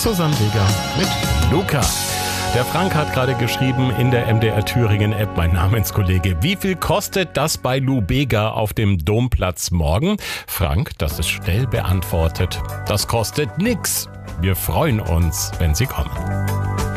Susanne Weger mit Luca. Der Frank hat gerade geschrieben in der MDR Thüringen App, mein Namenskollege, wie viel kostet das bei Lou Bega auf dem Domplatz morgen? Frank, das ist schnell beantwortet. Das kostet nix. Wir freuen uns, wenn Sie kommen.